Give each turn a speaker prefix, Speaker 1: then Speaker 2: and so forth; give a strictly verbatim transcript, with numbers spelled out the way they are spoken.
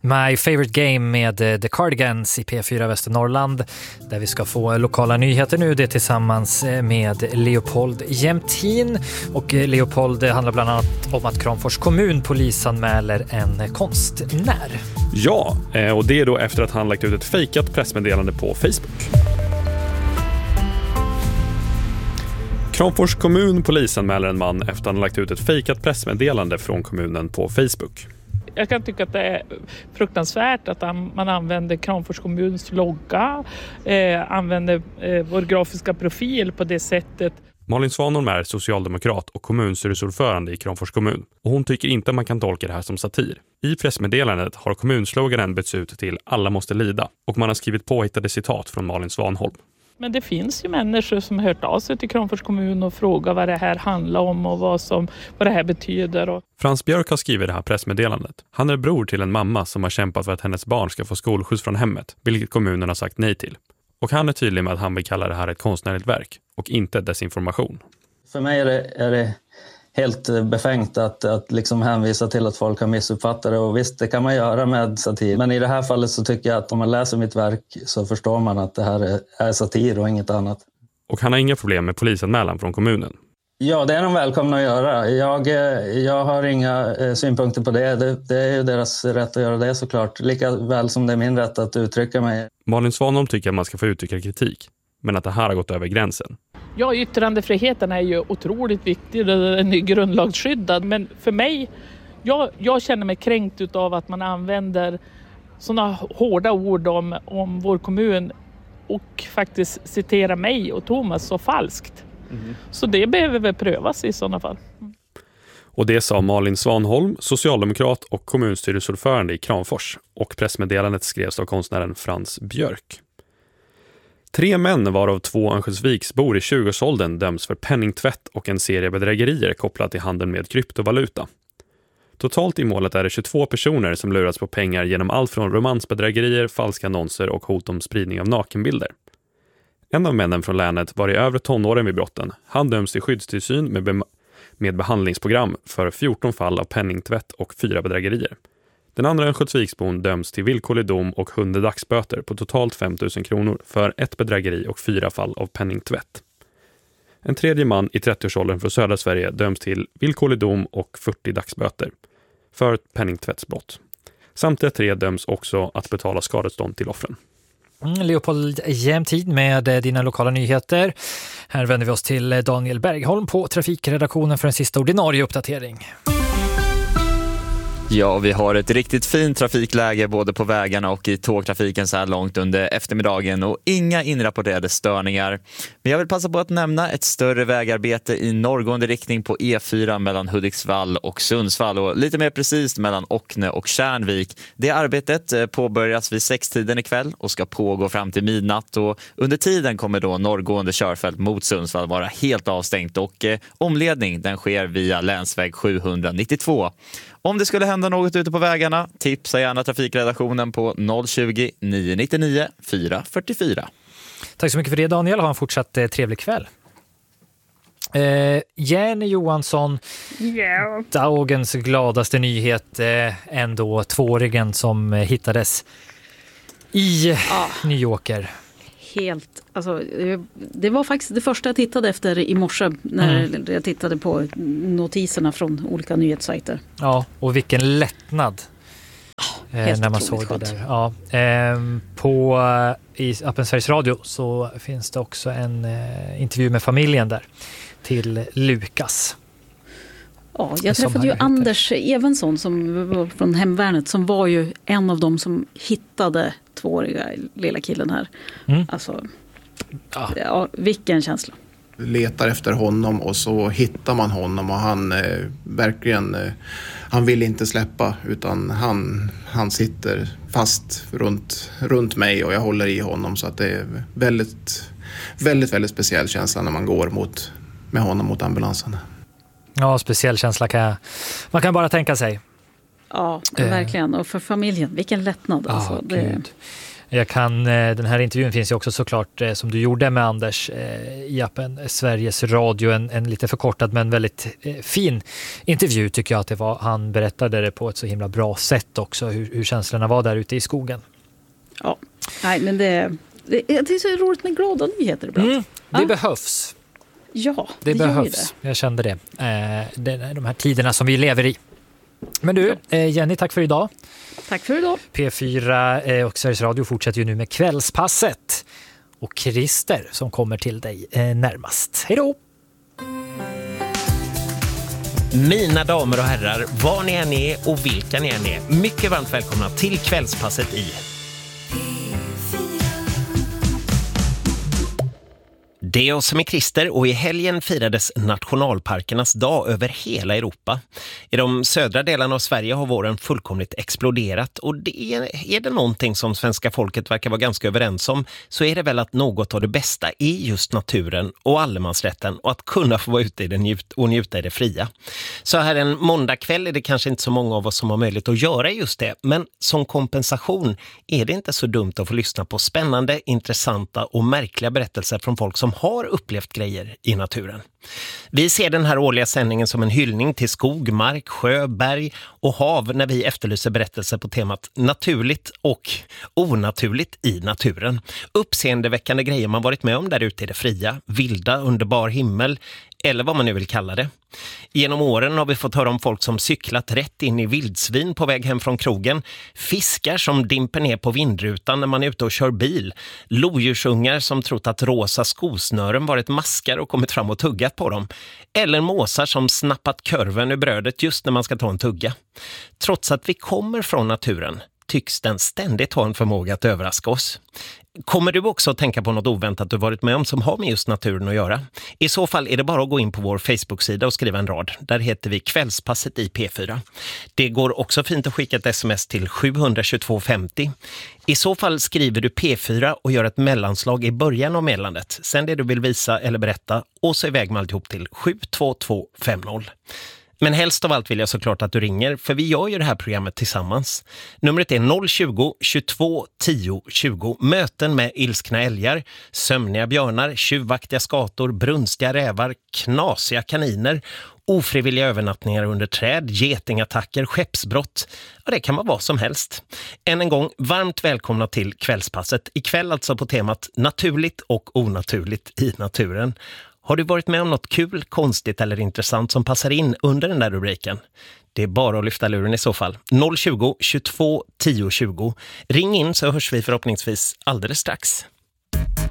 Speaker 1: My Favorite Game med The Cardigans i P fyra Västernorrland, där vi ska få lokala nyheter nu, det tillsammans med Leopold Jämtin. Och Leopold, det handlar bland annat om att Kramfors kommun polisanmäler en konstnär.
Speaker 2: Ja, och det är då efter att han lagt ut ett fejkat pressmeddelande på Facebook. Kramfors kommun polisanmäler en man efter att han lagt ut ett fejkat pressmeddelande från kommunen på Facebook.
Speaker 3: Jag kan tycka att det är fruktansvärt att man använder Kramfors kommuns logga, eh, använder eh, vår grafiska profil på det sättet.
Speaker 2: Malin Svanholm är socialdemokrat och kommunstyrelseordförande i Kramfors kommun. Och hon tycker inte att man kan tolka det här som satir. I pressmeddelandet har kommunsloganen bytts ut till Alla måste lida. Och man har skrivit påhittade citat från Malin Svanholm.
Speaker 3: Men det finns ju människor som har hört av sig till Kramfors kommun och frågar vad det här handlar om och vad, som, vad det här betyder.
Speaker 2: Frans Björk har skrivit det här pressmeddelandet. Han är bror till en mamma som har kämpat för att hennes barn ska få skolskjuts från hemmet, vilket kommunen har sagt nej till. Och han är tydlig med att han vill kalla det här ett konstnärligt verk och inte desinformation.
Speaker 4: För mig är det, är det helt befängt att, att liksom hänvisa till att folk har missuppfattat det. Och visst, det kan man göra med satir. Men i det här fallet så tycker jag att om man läser mitt verk så förstår man att det här är, är satir och inget annat.
Speaker 2: Och han har inga problem med polisanmälan från kommunen.
Speaker 4: Ja, det är de välkomna att göra. Jag, jag har inga synpunkter på det. det. Det är ju deras rätt att göra det såklart. Lika väl som det är min rätt att uttrycka mig.
Speaker 2: Malin Svanholm tycker att man ska få uttrycka kritik. Men att det här har gått över gränsen.
Speaker 3: Ja, yttrandefriheten är ju otroligt viktig. Den är grundlagsskyddad. Men för mig, jag, jag känner mig kränkt av att man använder sådana hårda ord om, om vår kommun. Och faktiskt citerar mig och Thomas så falskt. Mm. Så det behöver väl prövas i sådana fall. Mm.
Speaker 2: Och det sa Malin Svanholm, socialdemokrat och kommunstyrelseordförande i Kramfors. Och pressmeddelandet skrevs av konstnären Frans Björk. Tre män varav två Örnsköldsviksbor i tjugoårsåldern döms för penningtvätt och en serie bedrägerier kopplat till handeln med kryptovaluta. Totalt i målet är det tjugotvå personer som lurats på pengar genom allt från romansbedrägerier, falska annonser och hot om spridning av nakenbilder. En av männen från länet var i övre tonåren vid brotten. Han döms till skyddstillsyn med, be- med behandlingsprogram för fjorton fall av penningtvätt och fyra bedrägerier. Den andra Örnsköldsviksbon döms till villkorlig dom och hundra dagsböter på totalt fem tusen kronor för ett bedrägeri och fyra fall av penningtvätt. En tredje man i trettioårsåldern från södra Sverige döms till villkorlig dom och fyrtio dagsböter för ett penningtvättsbrott. Samtliga tre döms också att betala skadestånd till offren.
Speaker 1: Mm, Leopold Jämtin med dina lokala nyheter. Här vänder vi oss till Daniel Bergholm på trafikredaktionen för en sista ordinarie uppdatering.
Speaker 5: Ja, vi har ett riktigt fint trafikläge både på vägarna och i tågtrafiken så här långt under eftermiddagen och inga inrapporterade störningar. Men jag vill passa på att nämna ett större vägarbete i norrgående riktning på E fyra mellan Hudiksvall och Sundsvall och lite mer precis mellan Ockne och Kärnvik. Det arbetet påbörjas vid sextiden ikväll och ska pågå fram till midnatt och under tiden kommer då norrgående körfält mot Sundsvall vara helt avstängt och eh, omledning den sker via länsväg sjuhundranittiotvå. Om det skulle hända något ute på vägarna, tipsa gärna trafikredaktionen på noll tjugo, nio nittionio, fyra fyrtiofyra.
Speaker 1: Tack så mycket för det Daniel, ha en fortsatt eh, trevlig kväll. Eh, Jenny Johansson,
Speaker 3: yeah.
Speaker 1: dagens gladaste nyhet, eh, ändå tvååringen som eh, hittades i ah. New Yorker.
Speaker 6: Helt, alltså, det var faktiskt det första jag tittade efter i morse när mm. jag tittade på notiserna från olika nyhetssajter.
Speaker 1: Ja, och vilken lättnad
Speaker 6: oh,
Speaker 1: eh, när man såg det där. Ja, eh, på i appen Sveriges Radio så finns det också en eh, intervju med familjen där till Lukas.
Speaker 6: Ja, jag träffade ju Anders Evensson som var från hemvärnet som var ju en av dem som hittade tvååriga lilla killen här. Mm. Alltså, ja. Ja, vilken känsla.
Speaker 7: Letar efter honom och så hittar man honom och han eh, verkligen, eh, han vill inte släppa utan han, han sitter fast runt, runt mig och jag håller i honom så att det är väldigt, väldigt, väldigt speciell känsla när man går mot, med honom mot ambulansen.
Speaker 1: Ja, speciell känsla kan jag, man kan bara tänka sig.
Speaker 6: Ja, verkligen. Och för familjen, vilken lättnad.
Speaker 1: Ja,
Speaker 6: alltså, det...
Speaker 1: Jag kan, den här intervjun finns ju också såklart som du gjorde med Anders i appen Sveriges Radio, en, en lite förkortad men väldigt fin intervju tycker jag att det var. Han berättade det på ett så himla bra sätt också, hur, hur känslorna var där ute i skogen.
Speaker 6: Ja, nej men det, det, det är så roligt med glada nyheter ibland.
Speaker 1: Mm, det
Speaker 6: ja.
Speaker 1: behövs.
Speaker 6: Ja,
Speaker 1: det,
Speaker 6: det
Speaker 1: behövs. Det. Jag kände det. Eh, det. De här tiderna som vi lever i. Men du, eh, Jenny, tack för idag.
Speaker 6: Tack för idag.
Speaker 1: P fyra eh, och Sveriges Radio fortsätter ju nu med Kvällspasset. Och Christer som kommer till dig eh, närmast. Hej då!
Speaker 8: Mina damer och herrar, var ni än är och vilka ni än är, mycket varmt välkomna till Kvällspasset i Det är jag som är Christer och i helgen firades nationalparkernas dag över hela Europa. I de södra delarna av Sverige har våren fullkomligt exploderat och det är, är det någonting som svenska folket verkar vara ganska överens om så är det väl att något av det bästa är just naturen och allemansrätten och att kunna få vara ute i det njut- och njuta i det fria. Så här en måndagkväll är det kanske inte så många av oss som har möjlighet att göra just det, men som kompensation är det inte så dumt att få lyssna på spännande, intressanta och märkliga berättelser från folk som har upplevt grejer i naturen. Vi ser den här årliga sändningen som en hyllning till skog, mark, sjö, berg och hav när vi efterlyser berättelser på temat naturligt och onaturligt i naturen. Uppseendeväckande grejer man varit med om där ute i det fria, vilda, underbar himmel eller vad man nu vill kalla det. Genom åren har vi fått höra om folk som cyklat rätt in i vildsvin på väg hem från krogen, fiskar som dimper ner på vindrutan när man är ute och kör bil, lodjursungar som trott att rosa skosnören varit maskar och kommit fram och tuggat på dem, eller måsar som snappat kurven ur brödet just när man ska ta en tugga. Trots att vi kommer från naturen tycks den ständigt ha en förmåga att överraska oss. Kommer du också att tänka på något oväntat du varit med om som har med just naturen att göra? I så fall är det bara att gå in på vår Facebook-sida och skriva en rad. Där heter vi Kvällspasset i P fyra. Det går också fint att skicka ett sms till sju två två fem zero. I så fall skriver du P fyra och gör ett mellanslag i början av meddelandet. Sen det du vill visa eller berätta och så iväg med alltihop till sju två två fem noll. Men helst av allt vill jag såklart att du ringer, för vi gör ju det här programmet tillsammans. Numret är noll tjugo, tjugotvå, tio, tjugo. Möten med ilskna älgar, sömniga björnar, tjuvaktiga skator, brunstiga rävar, knasiga kaniner, ofrivilliga övernattningar under träd, getingattacker, skeppsbrott. Ja, det kan vara vad som helst. Än en gång, varmt välkomna till Kvällspasset. Ikväll alltså på temat naturligt och onaturligt i naturen. Har du varit med om något kul, konstigt eller intressant som passar in under den där rubriken? Det är bara att lyfta luren i så fall. noll tjugo, tjugotvå, tio, tjugo. Ring in så hörs vi förhoppningsvis alldeles strax.